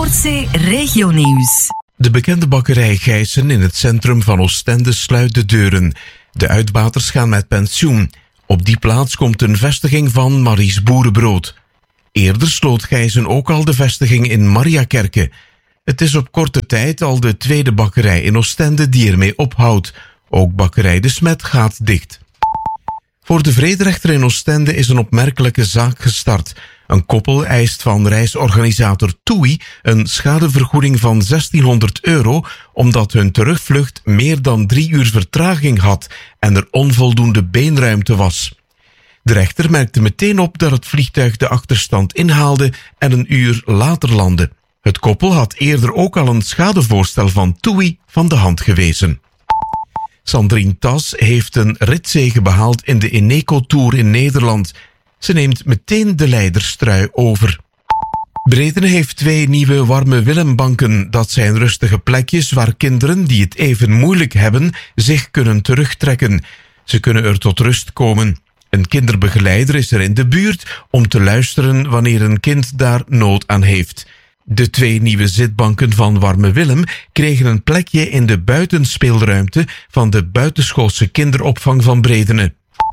Noordzee Regionieuws. De bekende bakkerij Gijssen in het centrum van Oostende sluit de deuren. De uitbaters gaan met pensioen. Op die plaats komt een vestiging van Maries Boerenbrood. Eerder sloot Gijssen ook al de vestiging in Mariakerke. Het is op korte tijd al de tweede bakkerij in Oostende die ermee ophoudt. Ook bakkerij De Smet gaat dicht. Voor de vrederechter in Oostende is een opmerkelijke zaak gestart. Een koppel eist van reisorganisator TUI een schadevergoeding van €1600 omdat hun terugvlucht meer dan 3 uur vertraging had en er onvoldoende beenruimte was. De rechter merkte meteen op dat het vliegtuig de achterstand inhaalde en een uur later landde. Het koppel had eerder ook al een schadevoorstel van TUI van de hand gewezen. Sandrine Tas heeft een ritzege behaald in de Eneco Tour in Nederland. Ze neemt meteen de leiderstrui over. Bredene heeft 2 nieuwe Warme Willembanken. Dat zijn rustige plekjes waar kinderen die het even moeilijk hebben zich kunnen terugtrekken. Ze kunnen er tot rust komen. Een kinderbegeleider is er in de buurt om te luisteren wanneer een kind daar nood aan heeft. De 2 nieuwe zitbanken van Warme Willem kregen een plekje in de buitenspeelruimte van de buitenschoolse kinderopvang van Bredene.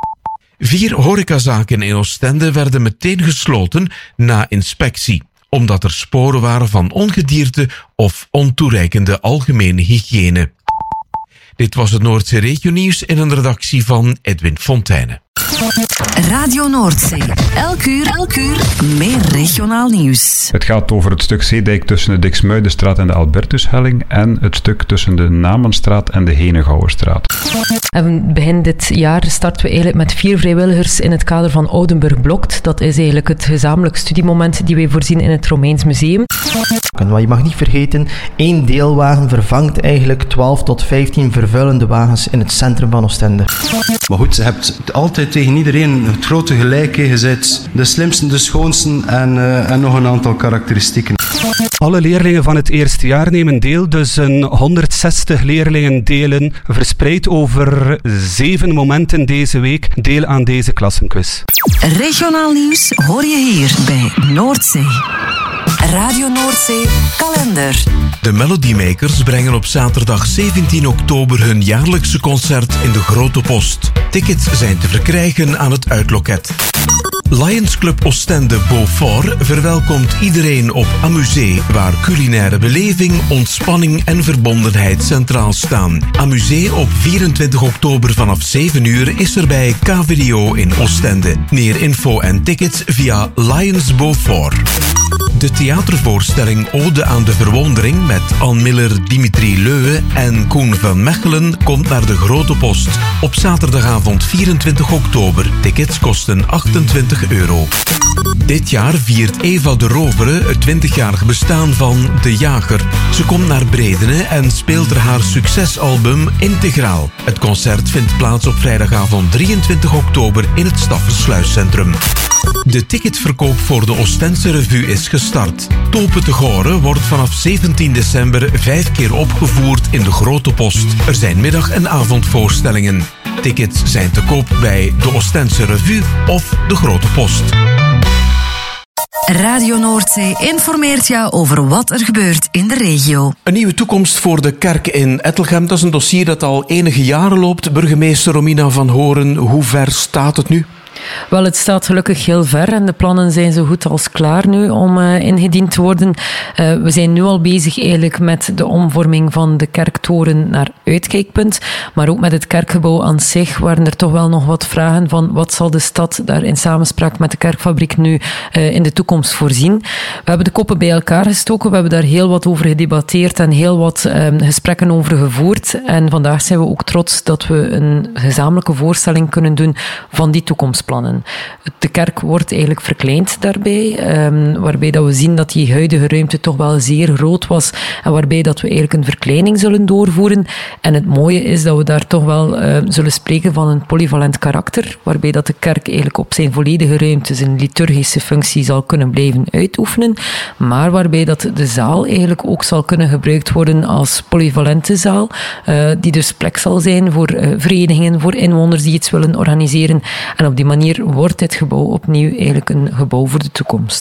4 horecazaken in Oostende werden meteen gesloten na inspectie, omdat er sporen waren van ongedierte of ontoereikende algemene hygiëne. Dit was het Noordzee Regionieuws in een redactie van Edwin Fontijne. Radio Noordzee. Elk uur meer regionaal nieuws. Het gaat over het stuk zeedijk tussen de Diksmuidenstraat en de Albertushelling en het stuk tussen de Namenstraat en de Henegouwerstraat. En begin dit jaar starten we eigenlijk met 4 vrijwilligers in het kader van Oudenburg Blokt. Dat is eigenlijk het gezamenlijk studiemoment die wij voorzien in het Romeins Museum. Maar je mag niet vergeten, 1 deelwagen vervangt eigenlijk 12 tot 15 vervuilende wagens in het centrum van Oostende. Maar goed, je hebt altijd tegen iedereen het grote gelijke. Je bent de slimste, de schoonste en nog een aantal karakteristieken. Alle leerlingen van het eerste jaar nemen deel, dus een 160 leerlingen delen verspreid over 7 momenten deze week deel aan deze klassenquiz. Regionaal nieuws hoor je hier bij Noordzee. Radio Noordzee kalender. De Melodymakers brengen op zaterdag 17 oktober hun jaarlijkse concert in de Grote Post. Tickets zijn te verkrijgen aan het uitloket. Lions Club Oostende Beaufort verwelkomt iedereen op Amusee, waar culinaire beleving, ontspanning en verbondenheid centraal staan. Amusee op 24 oktober vanaf 7 uur is er bij KVDO in Oostende. Meer info en tickets via Lions Beaufort. De theatervoorstelling Ode aan de Verwondering met Ann Miller, Dimitri Leuwe en Koen van Mechelen komt naar de Grote Post. Op zaterdagavond 24 oktober. Tickets kosten €28. Dit jaar viert Eva de Rovere het 20-jarig bestaan van De Jager. Ze komt naar Bredene en speelt er haar succesalbum Integraal. Het concert vindt plaats op vrijdagavond 23 oktober in het Staffersluiscentrum. De ticketverkoop voor de Oostense Revue is gestart. Tope te Goren wordt vanaf 17 december 5 keer opgevoerd in de Grote Post. Er zijn middag- en avondvoorstellingen. Tickets zijn te koop bij de Oostense Revue of de Grote Post. Radio Noordzee informeert jou over wat er gebeurt in de regio. Een nieuwe toekomst voor de kerk in Ettelgem. Dat is een dossier dat al enige jaren loopt. Burgemeester Romina van Horen, hoe ver staat het nu? Wel, het staat gelukkig heel ver en de plannen zijn zo goed als klaar nu om ingediend te worden. We zijn nu al bezig eigenlijk met de omvorming van de kerktoren naar uitkijkpunt, maar ook met het kerkgebouw aan zich waren er toch wel nog wat vragen van wat zal de stad daar in samenspraak met de kerkfabriek nu in de toekomst voorzien. We hebben de koppen bij elkaar gestoken, we hebben daar heel wat over gedebatteerd en heel wat gesprekken over gevoerd en vandaag zijn we ook trots dat we een gezamenlijke voorstelling kunnen doen van die toekomstplannen. De kerk wordt eigenlijk verkleind daarbij, waarbij dat we zien dat die huidige ruimte toch wel zeer groot was en waarbij dat we eigenlijk een verkleining zullen doorvoeren. En het mooie is dat we daar toch wel zullen spreken van een polyvalent karakter, waarbij dat de kerk eigenlijk op zijn volledige ruimte zijn liturgische functie zal kunnen blijven uitoefenen, maar waarbij dat de zaal eigenlijk ook zal kunnen gebruikt worden als polyvalente zaal, die dus plek zal zijn voor verenigingen, voor inwoners die iets willen organiseren. En op die manier wordt dit gebouw opnieuw eigenlijk een gebouw voor de toekomst.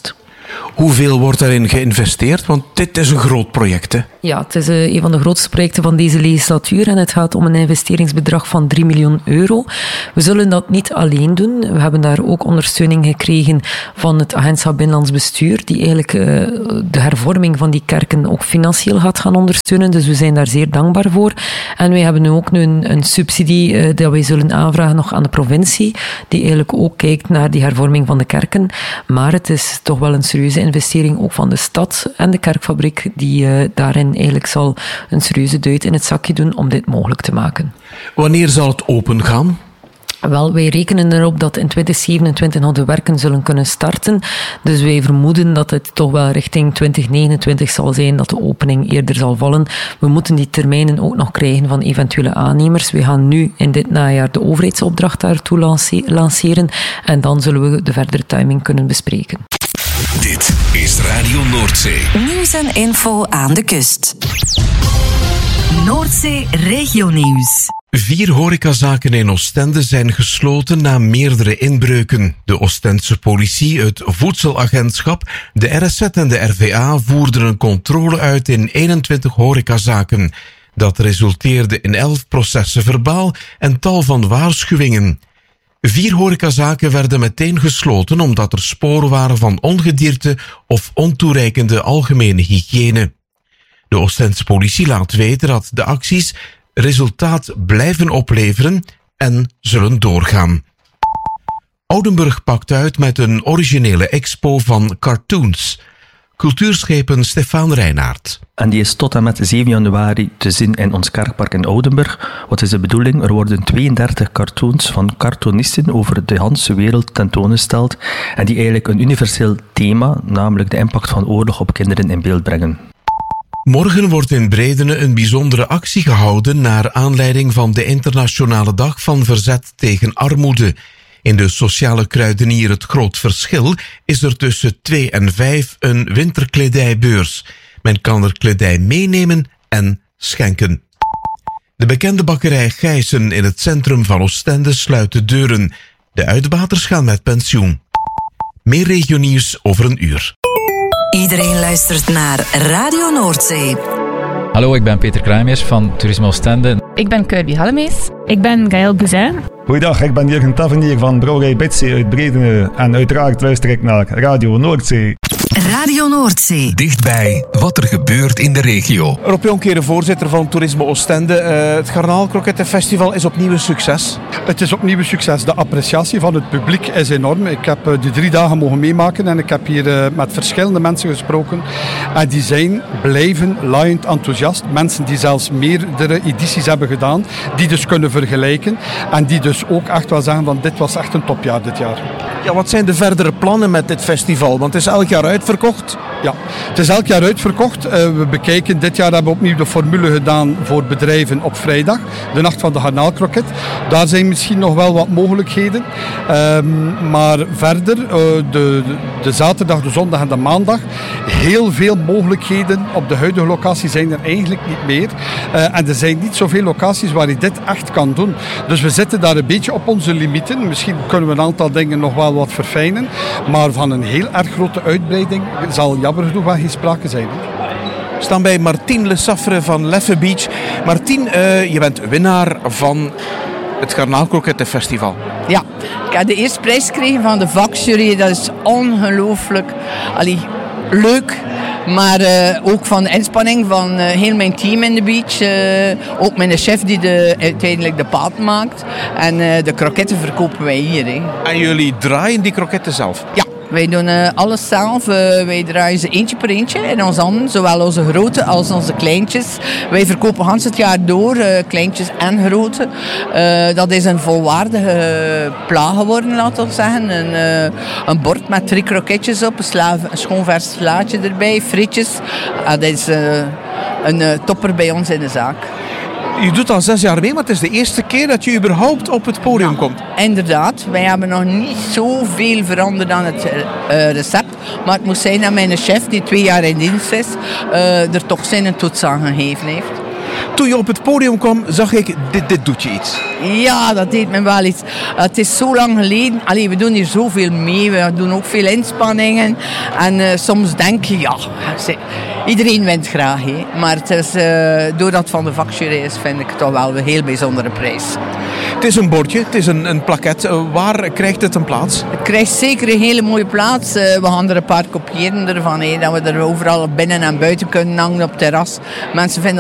Hoeveel wordt daarin geïnvesteerd? Want dit is een groot project, hè? Ja, het is een van de grootste projecten van deze legislatuur en het gaat om een investeringsbedrag van 3 miljoen euro. We zullen dat niet alleen doen. We hebben daar ook ondersteuning gekregen van het Agentschap Binnenlands Bestuur, die eigenlijk de hervorming van die kerken ook financieel gaat gaan ondersteunen. Dus we zijn daar zeer dankbaar voor. En wij hebben nu ook een subsidie dat wij zullen aanvragen nog aan de provincie, die eigenlijk ook kijkt naar die hervorming van de kerken. Maar het is toch wel een serieuze investering ook van de stad en de kerkfabriek, die daarin eigenlijk zal een serieuze duit in het zakje doen om dit mogelijk te maken. Wanneer zal het open gaan? Wel, wij rekenen erop dat in 2027 nog de werken zullen kunnen starten. Dus wij vermoeden dat het toch wel richting 2029 zal zijn dat de opening eerder zal vallen. We moeten die termijnen ook nog krijgen van eventuele aannemers. We gaan nu in dit najaar de overheidsopdracht daartoe lanceren en dan zullen we de verdere timing kunnen bespreken. Dit is Radio Noordzee. Nieuws en info aan de kust. Noordzee Regionieuws. 4 horecazaken in Oostende zijn gesloten na meerdere inbreuken. De Oostendse politie, het voedselagentschap, de RSZ en de RVA voerden een controle uit in 21 horecazaken. Dat resulteerde in 11 processen verbaal en tal van waarschuwingen. 4 horecazaken werden meteen gesloten omdat er sporen waren van ongedierte of ontoereikende algemene hygiëne. De Oostendse politie laat weten dat de acties resultaat blijven opleveren en zullen doorgaan. Oudenburg pakt uit met een originele expo van cartoons. Cultuurschepen Stefan Reinaert. En die is tot en met 7 januari te zien in ons kerkpark in Oudenburg. Wat is de bedoeling? Er worden 32 cartoons van cartoonisten over de hele wereld tentoongesteld en die eigenlijk een universeel thema, namelijk de impact van oorlog op kinderen, in beeld brengen. Morgen wordt in Bredene een bijzondere actie gehouden naar aanleiding van de Internationale Dag van Verzet tegen Armoede. In de sociale kruidenier Het Groot Verschil is er tussen 2 en 5 een winterkledijbeurs. Men kan er kledij meenemen en schenken. De bekende bakkerij Gijssen in het centrum van Oostende sluit de deuren. De uitbaters gaan met pensioen. Meer regionieuws over een uur. Iedereen luistert naar Radio Noordzee. Hallo, ik ben Peter Kruijmers van Toerisme Oostende. Ik ben Kirby Hallemees. Ik ben Gaël Bouzin. Goeiedag, ik ben Jurgen Tavernier van Brouwerij Betsy uit Bredene en uiteraard luister ik naar Radio Noordzee. Radio Noordzee. Dichtbij wat er gebeurt in de regio. Rob Jonkeren, voorzitter van Toerisme Oostende. Het Garnaalkrokettenfestival is opnieuw een succes. Het is opnieuw een succes. De appreciatie van het publiek is enorm. Ik heb die 3 dagen mogen meemaken en ik heb hier met verschillende mensen gesproken. En die zijn blijven laaiend enthousiast. Mensen die zelfs meerdere edities hebben gedaan, die dus kunnen vergelijken. En die dus ook echt wel zeggen van dit was echt een topjaar dit jaar. Ja, wat zijn de verdere plannen met dit festival? Want het is elk jaar uitverkocht. Ja, het is elk jaar uitverkocht. We bekijken, dit jaar hebben we opnieuw de formule gedaan voor bedrijven op vrijdag. De nacht van de garnaalkroket. Daar zijn misschien nog wel wat mogelijkheden. Maar verder, de zaterdag, de zondag en de maandag, heel veel mogelijkheden. Op de huidige locatie zijn er eigenlijk niet meer. En er zijn niet zoveel locaties waar je dit echt kan doen. Dus we zitten daar een beetje op onze limieten. Misschien kunnen we een aantal dingen nog wel wat verfijnen. Maar van een heel erg grote uitbreiding zal jammer genoeg wel geen sprake zijn. We staan bij Martien Le Saffre van Leffe Beach. Martien, je bent winnaar van het Garnaalkrokettenfestival. Ja, ik heb de eerste prijs gekregen van de vakjury. Dat is ongelooflijk leuk. Maar ook van de inspanning van heel mijn team in de beach. Ook mijn chef die uiteindelijk de paat maakt. En de kroketten verkopen wij hier. Hè. En jullie draaien die kroketten zelf? Ja. Wij doen alles zelf. Wij draaien ze eentje per eentje in onze handen. Zowel onze grote als onze kleintjes. Wij verkopen Hans het jaar door. Kleintjes en grote. Dat is een volwaardige pla geworden, laten we zeggen. Een bord met 3 kroketjes op. Een schoon vers slaatje erbij. Frietjes. Dat is een topper bij ons in de zaak. Je doet al 6 jaar mee, maar het is de eerste keer dat je überhaupt op het podium komt. Inderdaad, wij hebben nog niet zoveel veranderd aan het recept. Maar het moet zijn dat mijn chef, die 2 jaar in dienst is, er toch zijn toets aan gegeven heeft. Toen je op het podium kwam, zag ik, dit doet je iets. Ja, dat deed me wel iets. Het is zo lang geleden. Allee, we doen hier zoveel mee. We doen ook veel inspanningen. En soms denk je, ja, iedereen wint graag. Hè. Maar het is, doordat van de vakjury is, vind ik het toch wel een heel bijzondere prijs. Het is een bordje, het is een plaquette. Waar krijgt het een plaats? Het krijgt zeker een hele mooie plaats. We gaan er een paar kopiëren ervan. Dat we er overal binnen en buiten kunnen hangen op het terras. Mensen vinden